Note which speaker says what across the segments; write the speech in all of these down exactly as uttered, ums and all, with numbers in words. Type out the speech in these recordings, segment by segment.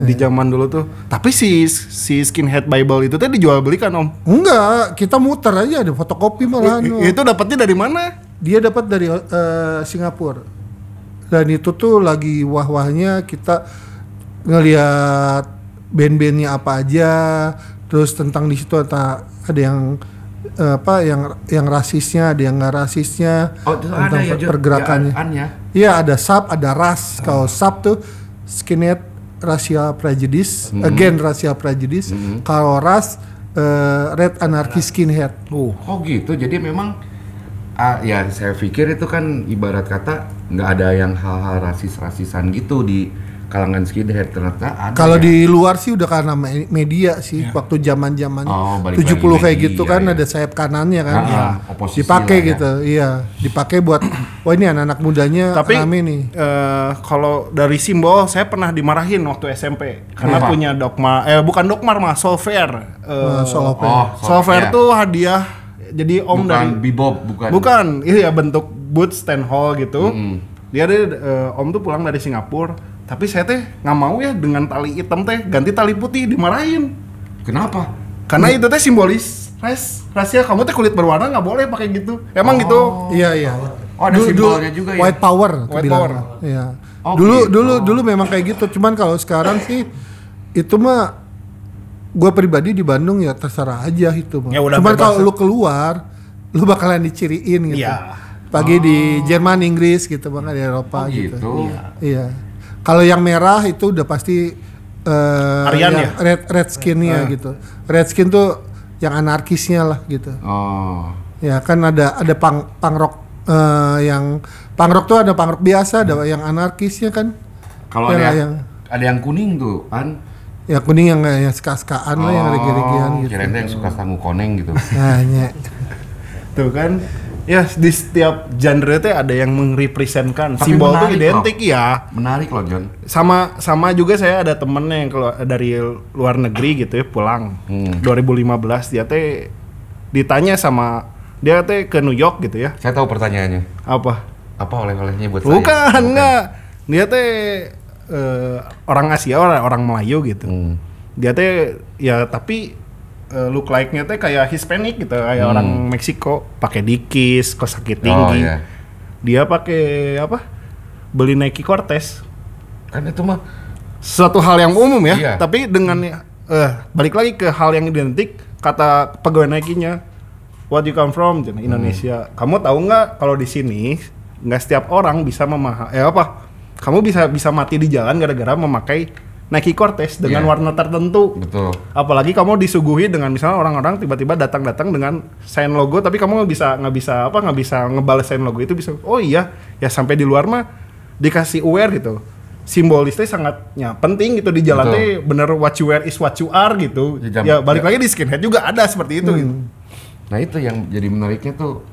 Speaker 1: Di zaman dulu tuh. Tapi si si Skinhead Bible itu tuh dijual belikan Om?
Speaker 2: Enggak, kita muter aja ada fotokopi malahan.
Speaker 1: I, itu dapatnya dari mana?
Speaker 2: Dia dapat dari uh, Singapura. Dan itu tuh lagi wah-wahnya kita ngelihat band-bandnya apa aja, terus tentang di situ ada ada yang uh, apa yang yang rasisnya, ada yang nggak rasisnya,
Speaker 3: oh, tentang ada ya,
Speaker 2: pergerakannya. Iya, ada sub, ada ras. Kalau sub tuh skinhead racial prejudice, mm-hmm. again racial prejudice. Mm-hmm. Kalau ras, uh, red anarchy skinhead.
Speaker 3: Oh, oh gitu. Jadi memang, ah, ya saya pikir itu kan ibarat kata nggak ada yang hal-hal rasis-rasisan gitu di kalangan skinhead, ternyata ada.
Speaker 2: Kalau
Speaker 3: ya.
Speaker 2: di luar sih udah karena media sih, yeah. waktu zaman-zaman
Speaker 3: oh,
Speaker 2: tujuh puluh kayak gitu kan ya. Ada sayap kanannya kan,
Speaker 3: ah, ya.
Speaker 2: dipakai gitu, ya. Iya, dipakai buat, wah ini anak-anak mudanya
Speaker 1: tapi,
Speaker 2: rame nih.
Speaker 1: Uh, kalau dari simbol, saya pernah dimarahin waktu S M P karena
Speaker 3: Kenapa?
Speaker 1: punya dogma, eh bukan dogma mah, solver. Uh,
Speaker 2: uh, solver.
Speaker 3: Oh,
Speaker 1: solver ya. Tuh hadiah, jadi Om
Speaker 3: bukan
Speaker 1: dari
Speaker 3: bebop, bukan.
Speaker 1: Bukan, iya bentuk boot stand hall gitu.
Speaker 3: Mm-hmm.
Speaker 1: Dia ada uh, Om tuh pulang dari Singapura. Tapi saya teh nggak mau ya dengan tali hitam teh ganti tali putih, dimarahin.
Speaker 3: Kenapa?
Speaker 1: Karena hmm. itu teh simbolis ras rahasia, kamu teh kulit berwarna nggak boleh pakai gitu. Emang
Speaker 3: oh.
Speaker 1: gitu?
Speaker 2: Iya iya.
Speaker 3: Oh ada dulu, simbolnya juga ya.
Speaker 2: White power.
Speaker 1: White power.
Speaker 2: Iya.
Speaker 3: Oh,
Speaker 2: dulu
Speaker 3: gitu.
Speaker 2: dulu dulu memang kayak gitu. Cuman kalau sekarang sih itu mah gue pribadi di Bandung ya terserah aja itu mah. Ya, cuman kalau lu keluar, lu bakalan diciriin gitu.
Speaker 1: Iya.
Speaker 2: Pagi
Speaker 3: oh.
Speaker 2: di Jerman, Inggris gitu, bang di Eropa
Speaker 3: oh,
Speaker 2: gitu.
Speaker 3: gitu.
Speaker 2: Iya. iya. Kalau yang merah itu udah pasti uh,
Speaker 1: Aryan
Speaker 2: yang
Speaker 1: ya?
Speaker 2: red red skinnya uh. gitu. Red skin tuh yang anarkisnya lah gitu.
Speaker 3: Oh.
Speaker 2: Ya kan ada ada punk punk rock uh, yang punk rock tuh ada punk rock biasa, ada yang anarkisnya kan.
Speaker 3: Kalau ada yang ada yang kuning tuh kan.
Speaker 2: Ya kuning yang yang ska-skaan oh, lah, yang reggae-reggaean gitu.
Speaker 3: Kirain yang suka sangu koneng gitu.
Speaker 2: Nah, ya.
Speaker 1: Tuh kan. Ya di setiap genre teh ada yang merepresentkan simbol itu identik loh. Ya.
Speaker 3: Menarik loh John.
Speaker 1: Sama sama juga saya ada temennya yang keluar dari luar negeri gitu ya pulang hmm. dua ribu lima belas dia teh ditanya sama dia teh ke New York gitu ya.
Speaker 3: Saya tahu pertanyaannya.
Speaker 1: Apa?
Speaker 3: Apa oleh-olehnya buat
Speaker 1: Bukan,
Speaker 3: saya? Bukan
Speaker 1: enggak. Dia teh uh, orang Asia, orang orang Melayu gitu. Hmm. Dia teh ya tapi Uh, look like-nya teh kayak Hispanic gitu, kayak hmm. orang Meksiko, pakai dikis, kos sakit tinggi. Oh, yeah. Dia pakai apa? Beli Nike Cortez.
Speaker 3: Kan itu mah
Speaker 1: suatu hal yang umum ya,
Speaker 3: iya.
Speaker 1: tapi dengan uh, balik lagi ke hal yang identik, kata pegawai Nike-nya, what you come from, Indonesia. Hmm. Kamu tahu nggak kalau di sini nggak setiap orang bisa memahami, eh apa? Kamu bisa bisa mati di jalan gara-gara memakai Nike Cortez dengan yeah. warna tertentu.
Speaker 3: Betul.
Speaker 1: Apalagi kamu disuguhi dengan misalnya orang-orang tiba-tiba datang-datang dengan sign logo, tapi kamu nggak bisa nggak bisa apa nggak bisa ngebales sign logo itu bisa. Oh iya, ya sampai di luar mah dikasih aware gitu. Simbolisnya sangatnya penting gitu di jalan teh bener what you wear is what you are gitu. Ya, ya balik ya. Lagi di skinhead juga ada seperti itu. Hmm. Gitu.
Speaker 3: Nah itu yang jadi menariknya tuh.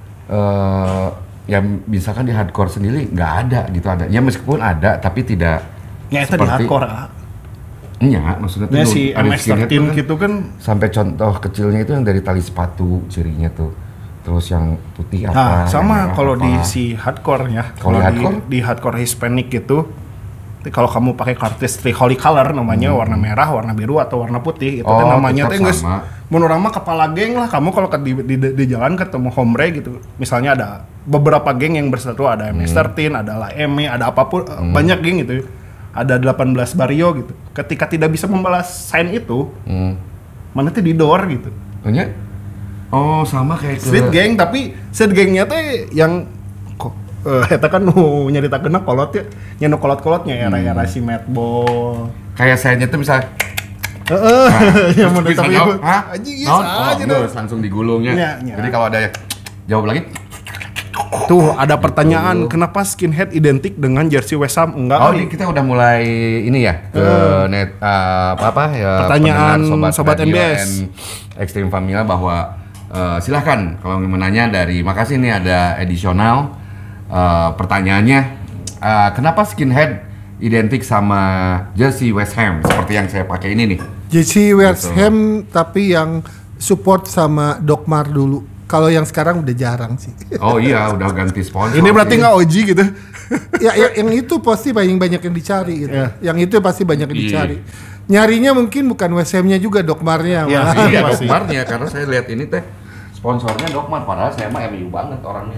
Speaker 3: Uh, ya misalkan di hardcore sendiri nggak ada gitu ada. Ya meskipun ada tapi tidak.
Speaker 1: Ya itu di hardcore ah.
Speaker 3: Iya, maksudnya
Speaker 1: tuh ya, si M X tiga belas gitu kan
Speaker 3: sampai contoh kecilnya itu yang dari tali sepatu cirinya tuh. Terus yang putih apa?
Speaker 1: Nah, sama kalau di si hardcore ya. Kalau di, di hardcore Hispanic gitu. Kalau kamu pakai kartis three holy color namanya hmm. warna merah, warna biru atau warna putih itu oh, namanya teh geus menurut mah kepala geng lah. Kamu kalau di, di, di jalan ketemu hombre gitu. Misalnya ada beberapa geng yang bersatu, ada M X tiga belas, hmm. ada La M, ada apapun hmm. banyak geng gitu. Ada delapan belas Barrio gitu. Ketika tidak bisa membalas sign itu, hmm. mana tuh didor gitu.
Speaker 3: Banyak? Oh, sama kayak ke...
Speaker 1: Street gang, tapi street gangnya teh yang kok eh eta kan nu nyaritakeunna kolot ya, nya nu kolot-kolotnya ya era-era si Madball.
Speaker 3: Kayak sign-nya tuh misal
Speaker 1: heeh, yang mun tapi
Speaker 3: hah?
Speaker 1: Anjing ya aja
Speaker 3: langsung digulungnya. Ya, ya. Jadi kalau ada yang jawab lagi
Speaker 1: tuh ada pertanyaan, gitu. Kenapa skinhead identik dengan jersey West Ham? Enggak.
Speaker 3: Oh, ini kita udah mulai ini ya ke uh, net uh, apa apa ya
Speaker 1: pertanyaan sobat, sobat M B S
Speaker 3: Extreme Family bahwa uh, silahkan kalau menanya dari makasih nih ada edisional uh, pertanyaannya uh, kenapa skinhead identik sama jersey West Ham seperti yang saya pakai ini nih.
Speaker 2: Jersey West gitu. Ham tapi yang support sama Dokmar dulu. Kalau yang sekarang udah jarang sih.
Speaker 3: Oh iya, udah ganti sponsor.
Speaker 1: Ini berarti nggak O G gitu?
Speaker 2: Ya, ya, yang itu pasti paling banyak yang dicari gitu. Yeah. Yang itu pasti banyak yang dicari. Yeah. Nyarinya mungkin bukan W S M-nya juga, Dokmarnya.
Speaker 3: Yeah. Iya, Dokmarnya. Karena saya lihat ini teh sponsornya Dokmar. Padahal saya mah M U banget orangnya.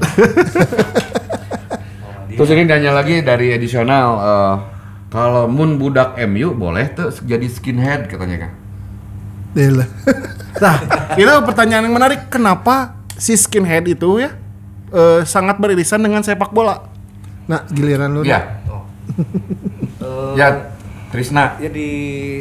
Speaker 3: Terus ini nanya lagi dari edisional. Uh, kalau mun budak M U boleh tuh jadi skinhead katanya kan?
Speaker 2: Delah.
Speaker 1: Nah, itu pertanyaan yang menarik. Kenapa si skinhead itu ya uh, sangat beririsan dengan sepak bola?
Speaker 2: Nah, giliran lu.
Speaker 3: Ya. Oh. uh, ya, Trisna.
Speaker 4: Ya di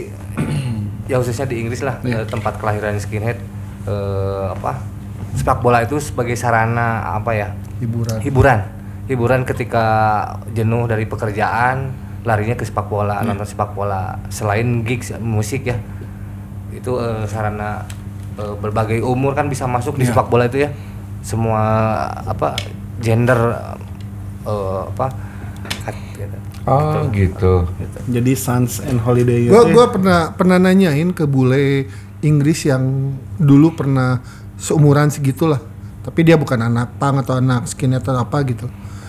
Speaker 4: ya khususnya di Inggris lah, ya. Tempat kelahiran skinhead. Uh, apa? Sepak bola itu sebagai sarana apa ya?
Speaker 2: Hiburan.
Speaker 4: Hiburan. Hiburan ketika jenuh dari pekerjaan, larinya ke sepak bola, hmm. nonton sepak bola. Selain gigs musik ya. Itu uh, sarana uh, berbagai umur kan bisa masuk di yeah. sepak bola itu ya. Semua apa gender uh, apa gitu.
Speaker 3: Oh gitu.
Speaker 1: gitu. Jadi Suns and Holiday.
Speaker 2: Gua gua pernah pernah nanyain ke bule Inggris yang dulu pernah seumuran segitulah. Tapi dia bukan anak punk atau anak skinhead atau apa gitu.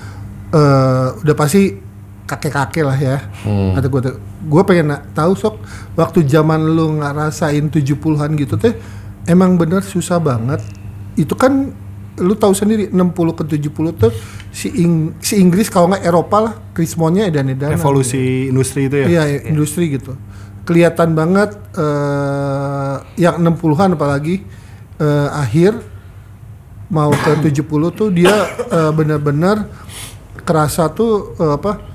Speaker 2: Uh, udah pasti kakek-kakek lah ya. Hmm. Kata gue, gue pengen tahu sok waktu zaman lu ngerasain tujuh puluhan gitu teh emang bener susah banget. Itu kan lu tahu sendiri enam puluh ke tujuh puluh tuh si, Ing- si Inggris kalau nggak Eropa lah krismonnya edan-edan.
Speaker 1: Evolusi gitu. Industri itu ya?
Speaker 2: Iya, ya. Industri gitu. Kelihatan banget uh, yang enam puluhan apalagi uh, akhir mau ke tujuh puluh tuh dia uh, benar-benar kerasa tuh uh, apa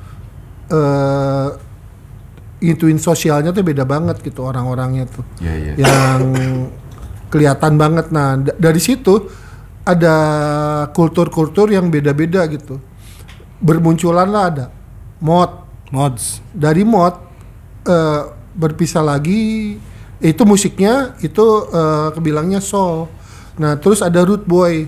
Speaker 2: Uh, intuin sosialnya tuh beda banget gitu orang-orangnya tuh
Speaker 3: yeah, yeah.
Speaker 2: yang kelihatan banget. Nah d- dari situ ada kultur-kultur yang beda-beda gitu, bermunculan lah ada mod
Speaker 1: mods
Speaker 2: dari mod uh, berpisah lagi itu musiknya itu uh, kebilangnya soul. Nah terus ada root boy,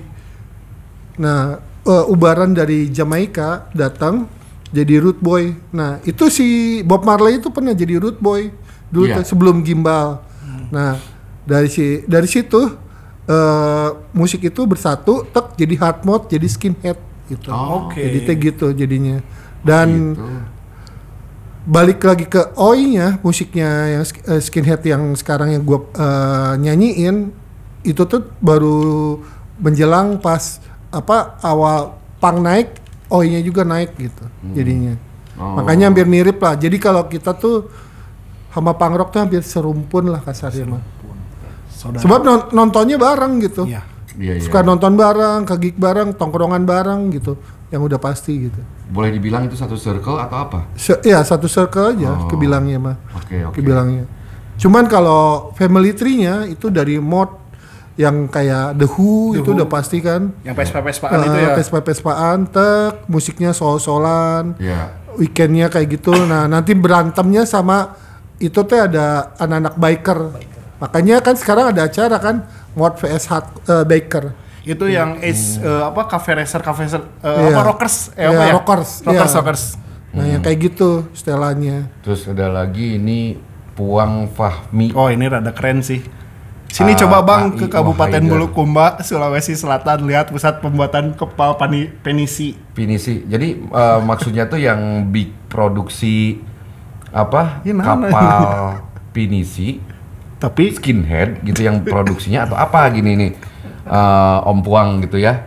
Speaker 2: nah uh, ubaran dari Jamaika datang jadi root boy. Nah itu si Bob Marley itu pernah jadi root boy dulu yeah. sebelum gimbal. Hmm. Nah dari si dari situ uh, musik itu bersatu, tek jadi hard mode, jadi skinhead gitu.
Speaker 1: Oh, Oke. Okay.
Speaker 2: Jadi teh gitu jadinya. Dan gitu. Balik lagi ke oi-nya musiknya yang uh, skinhead yang sekarang yang gue uh, nyanyiin itu tuh baru menjelang pas apa awal punk naik. Oi-nya juga naik gitu hmm. jadinya. Oh. Makanya hampir mirip lah. Jadi kalau kita tuh sama punk rock tuh hampir serumpun lah kasarnya mah. Sebab non- nontonnya bareng gitu.
Speaker 1: Iya.
Speaker 3: Iya,
Speaker 2: Suka
Speaker 3: iya.
Speaker 2: nonton bareng, ke gig bareng, tongkrongan bareng gitu. Yang udah pasti gitu.
Speaker 3: Boleh dibilang itu satu circle atau apa?
Speaker 2: Se- ya satu circle aja
Speaker 3: oh.
Speaker 2: kebilangnya mah.
Speaker 3: Oke okay, oke. Okay.
Speaker 2: Kebilangnya. Cuman kalau family tree-nya itu dari mod yang kayak The Who The itu Who. Udah pasti kan.
Speaker 1: Yang pespa-pespaan uh, itu ya.
Speaker 2: Pespa-pespaan, tek, musiknya sol-solan.
Speaker 3: Yeah.
Speaker 2: Weekendnya kayak gitu. Nah nanti berantemnya sama itu teh ada anak-anak biker. biker. Makanya kan sekarang ada acara kan Mod vs Hard uh, Biker.
Speaker 1: Itu hmm. yang is hmm. uh, apa cafe racer cafe racer uh,
Speaker 2: yeah.
Speaker 1: apa rockers eh,
Speaker 2: yeah,
Speaker 1: apa ya?
Speaker 2: Rockers.
Speaker 1: Rockers
Speaker 2: yeah.
Speaker 1: rockers.
Speaker 2: Nah hmm. yang kayak gitu setelannya.
Speaker 3: Terus ada lagi ini Puang Fahmi.
Speaker 1: Oh ini rada keren sih. Sini uh, coba bang ke Kabupaten Bulukumba, Sulawesi Selatan, lihat pusat pembuatan kepal pani, penisi.
Speaker 3: Penisi. Jadi uh, maksudnya tuh yang big produksi apa
Speaker 1: ya,
Speaker 3: kapal pinisi,
Speaker 1: tapi
Speaker 3: skinhead gitu yang produksinya atau apa gini nih uh, Om Puang gitu ya.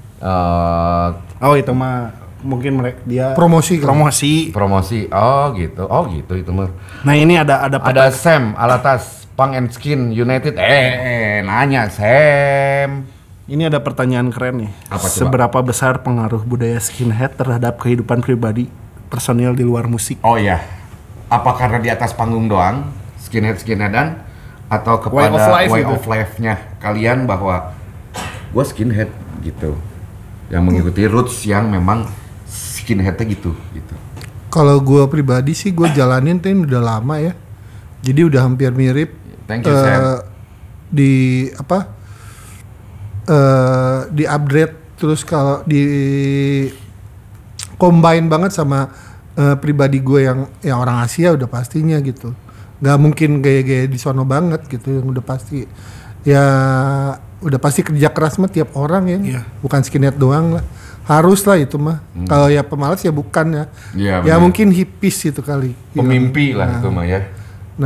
Speaker 3: Uh,
Speaker 1: oh itu mah mungkin mereka dia
Speaker 2: promosi kan?
Speaker 1: promosi
Speaker 3: promosi. Oh gitu, oh gitu itu mah.
Speaker 1: Nah ini ada ada
Speaker 3: ada Sam Alatas. Punk and Skin United, eh, eh nanya Sam.
Speaker 1: Ini ada pertanyaan keren nih.
Speaker 3: Apa,
Speaker 1: seberapa besar pengaruh budaya skinhead terhadap kehidupan pribadi personil di luar musik?
Speaker 3: Oh iya, apa karena di atas panggung doang skinhead skinheadan atau kepada way of, life way of life-nya kalian bahwa gue skinhead gitu, yang mengikuti roots yang memang skinheadnya gitu gitu.
Speaker 2: Kalau gue pribadi sih gue jalanin tuh udah lama ya, jadi udah hampir mirip.
Speaker 3: Thank you,
Speaker 2: uh,
Speaker 3: Sam.
Speaker 2: Di apa? Uh, di upgrade terus kalau di combine banget sama uh, pribadi gue yang yang orang Asia udah pastinya gitu. Gak mungkin gaya-gaya di sono banget gitu yang udah pasti. Ya udah pasti kerja keras mah tiap orang ya,
Speaker 1: Iya.
Speaker 2: bukan skinhead doang lah. Harus lah itu mah.
Speaker 3: Hmm.
Speaker 2: Kalau ya pemalas ya bukan ya.
Speaker 3: Iya,
Speaker 2: Ya
Speaker 3: benar.
Speaker 2: mungkin hippies itu kali.
Speaker 3: Pemimpi
Speaker 2: Iya.
Speaker 3: lah
Speaker 2: Nah.
Speaker 3: itu mah ya.